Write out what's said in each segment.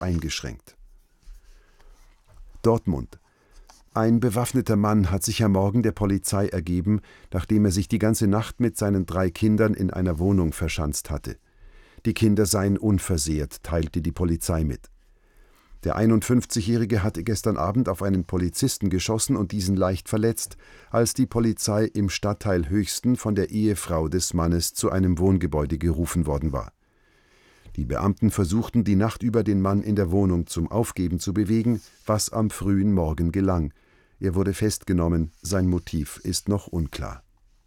eingeschränkt. Dortmund. Ein bewaffneter Mann hat sich am Morgen der Polizei ergeben, nachdem er sich die ganze Nacht mit seinen 3 Kindern in einer Wohnung verschanzt hatte. Die Kinder seien unversehrt, teilte die Polizei mit. Der 51-Jährige hatte gestern Abend auf einen Polizisten geschossen und diesen leicht verletzt, als die Polizei im Stadtteil Höchsten von der Ehefrau des Mannes zu einem Wohngebäude gerufen worden war. Die Beamten versuchten die Nacht über den Mann in der Wohnung zum Aufgeben zu bewegen, was am frühen Morgen gelang. Er wurde festgenommen, sein Motiv ist noch unklar.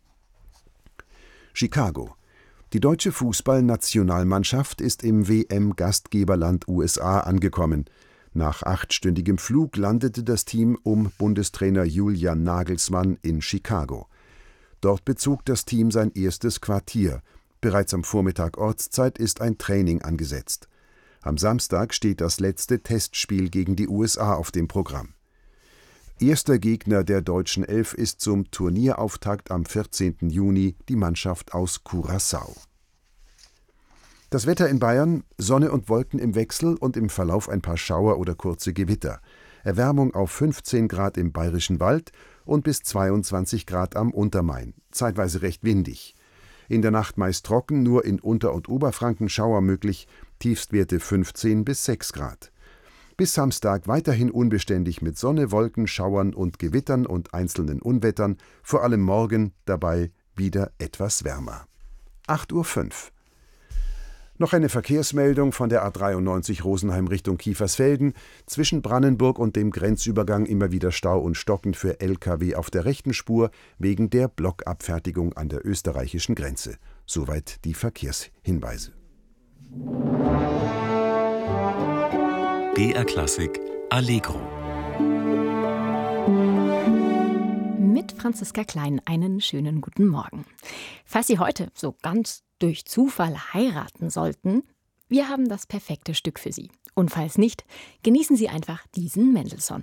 Chicago. Die deutsche Fußballnationalmannschaft ist im WM-Gastgeberland USA angekommen. Nach 8-stündigem Flug landete das Team um Bundestrainer Julian Nagelsmann in Chicago. Dort bezog das Team sein erstes Quartier. Bereits am Vormittag Ortszeit ist ein Training angesetzt. Am Samstag steht das letzte Testspiel gegen die USA auf dem Programm. Erster Gegner der deutschen Elf ist zum Turnierauftakt am 14. Juni die Mannschaft aus Curaçao. Das Wetter in Bayern: Sonne und Wolken im Wechsel und im Verlauf ein paar Schauer oder kurze Gewitter. Erwärmung auf 15 Grad im Bayerischen Wald und bis 22 Grad am Untermain, zeitweise recht windig. In der Nacht meist trocken, nur in Unter- und Oberfranken Schauer möglich, Tiefstwerte 15 bis 6 Grad. Bis Samstag weiterhin unbeständig mit Sonne, Wolken, Schauern und Gewittern und einzelnen Unwettern, vor allem morgen dabei wieder etwas wärmer. 8:05 Uhr. Noch eine Verkehrsmeldung von der A93 Rosenheim Richtung Kiefersfelden. Zwischen Brannenburg und dem Grenzübergang immer wieder Stau und Stocken für Lkw auf der rechten Spur wegen der Blockabfertigung an der österreichischen Grenze. Soweit die Verkehrshinweise. BR Klassik Allegro. Mit Franziska Klein einen schönen guten Morgen. Falls Sie heute so ganz durch Zufall heiraten sollten, wir haben das perfekte Stück für Sie. Und falls nicht, genießen Sie einfach diesen Mendelssohn.